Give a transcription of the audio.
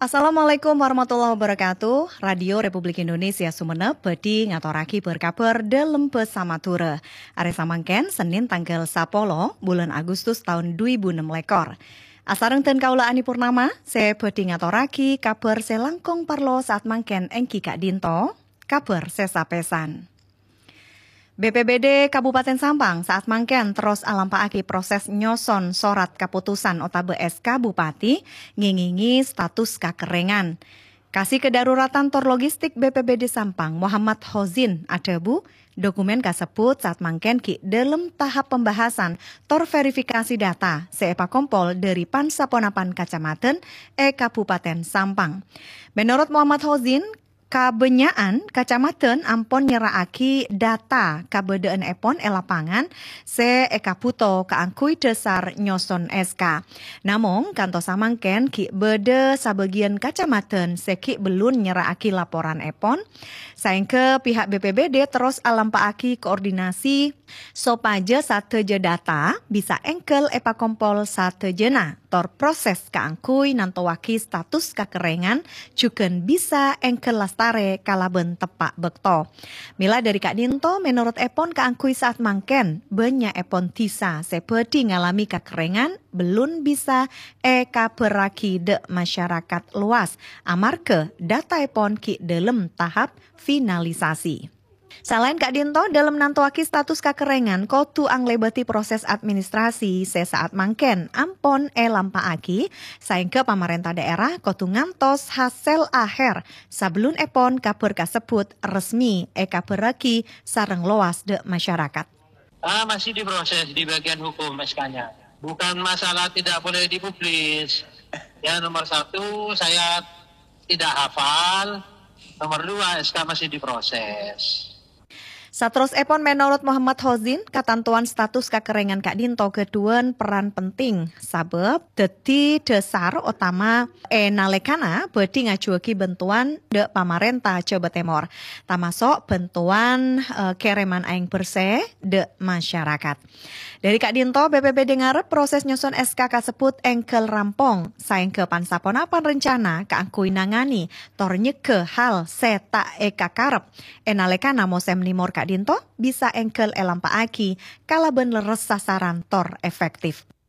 Assalamualaikum warahmatullahi wabarakatuh. Radio Republik Indonesia Sumenep bedi ngatoraki berkabar dalam pesamatura. Are samangken Senin tanggal 10 bulan Agustus tahun 2006 lekor. Asarengten kaula Ani Purnama, saya bedi ngatoraki kabar selangkong parlo saat mangken engki Kak Dinto, kabar sesapesan. BPBD Kabupaten Sampang saat mangken terus alampaaki proses nyoson sorat keputusan otabe SK Bupati ngingingi status kakerengan. Kasih kedaruratan tor logistik BPBD Sampang Muhammad Hozin adebu dokumen kasebut saat mangken ki dalam tahap pembahasan tor verifikasi data seepa kompol dari Pansaponapan Kacamatan Kabupaten Sampang. Menurut Muhammad Hozin, kabenyaan kacamatan ampon nyeraaki data kabedaan epon lapangan se ekaputo kaangkui dasar nyoson SK. Namun kanto samangken ki bede sabagian kacamatan seki belum nyeraaki laporan epon. Saengke pihak BPBD terus alampaaki koordinasi sopaja sateje data bisa engkel epa kompol satejena tor proses kaangkui nantowaki status kakerengan juken bisa engkel lastare kalaben tepak bekto. Mila dari Kak Dinto menurut epon kaangkui saat mangken benya epon tisa sepedi ngalami kakerengan belum bisa beraki de masyarakat luas amarke data epon ki dalam tahap finalisasi. Selain Kak Dinto dalam nantoaki status kakerengan kotu anglebeti proses administrasi sesaat mangken ampon lampaaki saengke pamarentah daerah kotu ngantos hasil akhir sablun epon kabar kasebut resmi kaberaki sareng loas de masyarakat. Masih diproses di bagian hukum SK-nya. Bukan masalah tidak boleh dipublis. Ya, nomor 1 saya tidak hafal. Nomor 2 SK masih diproses. Satros epon menurut Muhammad Hozin, ketentuan status kakerengan Kak Dinto keduan peran penting. Sabab deti dasar utama nalekana bedi ngajuaki bentuan de pamarentah Jawa Timur. Tamasok bentuan kereman aing bersih de masyarakat. Dari Kak Dinto, BPBD ngarep proses nyusun SK kasebut engkel rampong. Saengke Pansaponapan rencana kaangkui nangani tor nyeke hal seta kakarep. Nalekana mosem limor Kak Dinto bisa engkel elampaaki kalaben leres sasaran tor efektif.